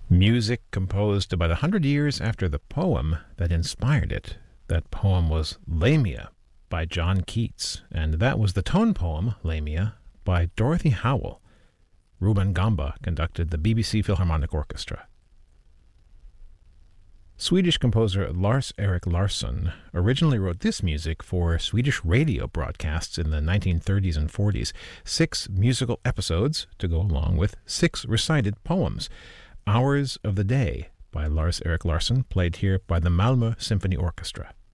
Music composed about 100 years after the poem that inspired it. That poem was Lamia by John Keats, and that was the tone poem Lamia by Dorothy Howell. Ruben Gamba conducted the BBC Philharmonic Orchestra. Swedish composer Lars-Erik Larsson originally wrote this music for Swedish radio broadcasts in the 1930s and 40s, 6 musical episodes to go along with 6 recited poems. Hours of the Day by Lars-Erik Larsson, played here by the Malmö Symphony Orchestra.